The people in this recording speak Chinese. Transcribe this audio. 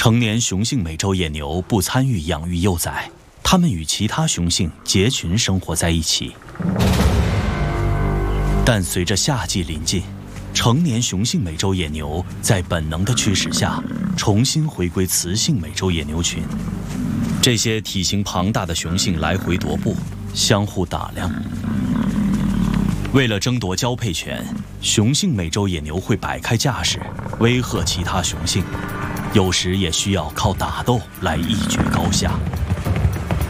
成年雄性美洲野牛不参与养育幼崽，它们与其他雄性结群生活在一起。但随着夏季临近，成年雄性美洲野牛在本能的驱使下，重新回归雌性美洲野牛群。这些体型庞大的雄性来回踱步，相互打量。为了争夺交配权，雄性美洲野牛会摆开架势，威吓其他雄性，有时也需要靠打斗来一决高下。